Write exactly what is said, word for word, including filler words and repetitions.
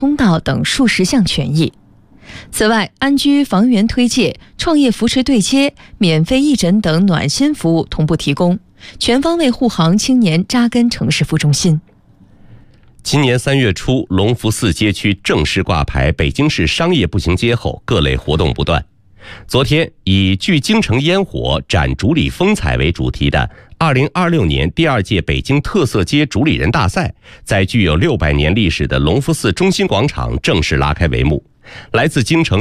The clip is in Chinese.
通道等数十项权益。此外，安居房源推介、创业扶持对接、免费义诊等暖心服务同步提供，全方位护航青年扎根城市副中心。 今年三月初，隆福寺街区正式挂牌北京市商业步行街后，各类活动不断。昨天，以聚京城烟火、展竹里风采为主题的二零二六年第二届北京特色街主理人大赛，在具有六百年历史的隆福寺中心广场正式拉开帷幕。来自京城